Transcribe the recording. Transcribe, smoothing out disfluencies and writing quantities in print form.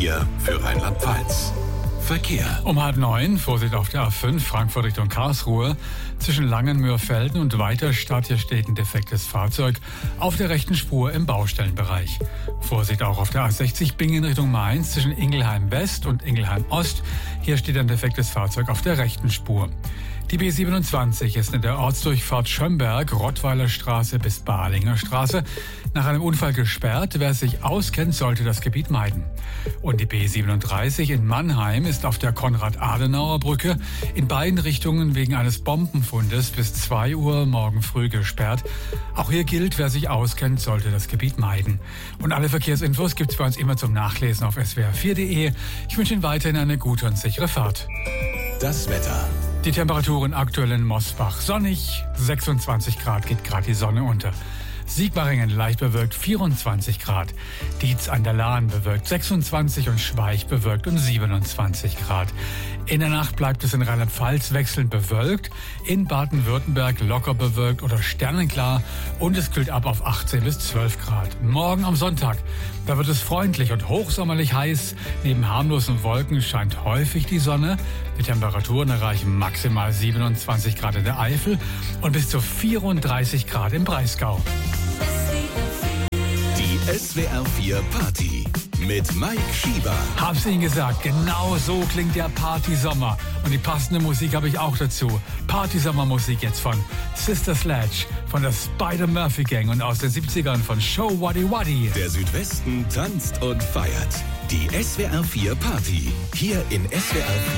4 für Rheinland-Pfalz. Verkehr. Um 8:30, Vorsicht auf der A5, Frankfurt Richtung Karlsruhe. Zwischen Langenmürfelden und Weiterstadt, hier steht ein defektes Fahrzeug auf der rechten Spur im Baustellenbereich. Vorsicht auch auf der A60 Bingen Richtung Mainz, zwischen Ingelheim West und Ingelheim Ost. Hier steht ein defektes Fahrzeug auf der rechten Spur. Die B27 ist in der Ortsdurchfahrt Schömberg, Rottweiler Straße bis Balinger Straße, nach einem Unfall gesperrt. Wer sich auskennt, sollte das Gebiet meiden. Und die B37 in Mannheim ist auf der Konrad-Adenauer-Brücke in beiden Richtungen wegen eines Bombenfundes bis 2 Uhr morgen früh gesperrt. Auch hier gilt, wer sich auskennt, sollte das Gebiet meiden. Und alle Verkehrsinfos gibt's bei uns immer zum Nachlesen auf swr4.de. Ich wünsche Ihnen weiterhin eine gute und sichere Fahrt. Das Wetter. Die Temperaturen aktuell in Mosbach. Sonnig, 26 Grad, geht gerade die Sonne unter. Sigmaringen leicht bewölkt 24 Grad. Dietz an der Lahn bewölkt 26 und Schweich bewölkt und 27 Grad. In der Nacht bleibt es in Rheinland-Pfalz wechselnd bewölkt, in Baden-Württemberg locker bewölkt oder sternenklar und es kühlt ab auf 18 bis 12 Grad. Morgen am Sonntag, da wird es freundlich und hochsommerlich heiß. Neben harmlosen Wolken scheint häufig die Sonne. Die Temperaturen erreichen maximal 27 Grad in der Eifel und bis zu 34 Grad im Breisgau. Die SWR 4 Party mit Mike Schieber. Hab's Ihnen gesagt, genau so klingt der Partysommer. Und die passende Musik habe ich auch dazu. Partysommermusik jetzt von Sister Sledge, von der Spider-Murphy Gang und aus den 70ern von Show Waddy Waddy. Der Südwesten tanzt und feiert. Die SWR 4 Party. Hier in SWR 4.